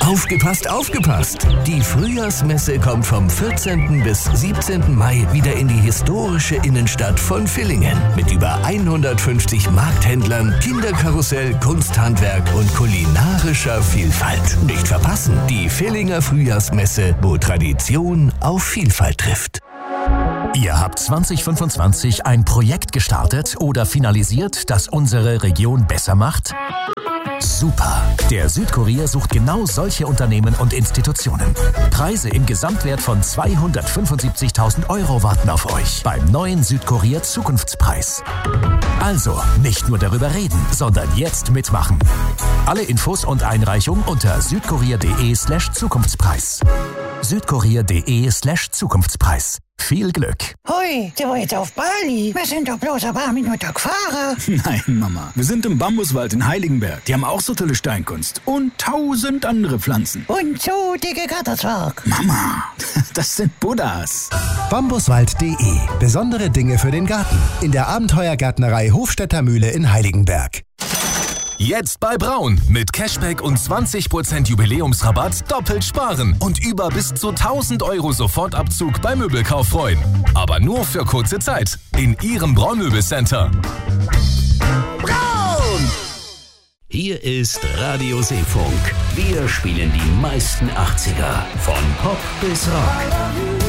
Aufgepasst, aufgepasst! Die Frühjahrsmesse kommt vom 14. bis 17. Mai wieder in die historische Innenstadt von Villingen. Mit über 150 Markthändlern, Kinderkarussell, Kunsthandwerk und kulinarischer Vielfalt. Nicht verpassen, die Villinger Frühjahrsmesse, wo Tradition auf Vielfalt trifft. Ihr habt 2025 ein Projekt gestartet oder finalisiert, das unsere Region besser macht? Super! Der Südkurier sucht genau solche Unternehmen und Institutionen. Preise im Gesamtwert von 275.000 € warten auf euch beim neuen Südkurier Zukunftspreis. Also, nicht nur darüber reden, sondern jetzt mitmachen. Alle Infos und Einreichung unter südkurier.de/Zukunftspreis. südkurier.de/Zukunftspreis. Viel Glück! Hui, der war jetzt auf Bali. Wir sind doch bloß ein paar Minuten gefahren. Nein, Mama. Wir sind im Bambuswald in Heiligenberg. Die haben auch so tolle Steinkunst. Und 1000 andere Pflanzen. Und so dicke Gatterzwerg. Mama, das sind Buddhas. Bambuswald.de. Besondere Dinge für den Garten. In der Abenteuergärtnerei Hofstädter Mühle in Heiligenberg. Jetzt bei Braun. Mit Cashback und 20% Jubiläumsrabatt doppelt sparen und über bis zu 1.000 € Sofortabzug beim Möbelkauf freuen. Aber nur für kurze Zeit. In Ihrem Braun-Möbelcenter. Braun! Hier ist Radio Seefunk. Wir spielen die meisten 80er. Von Pop bis Rock.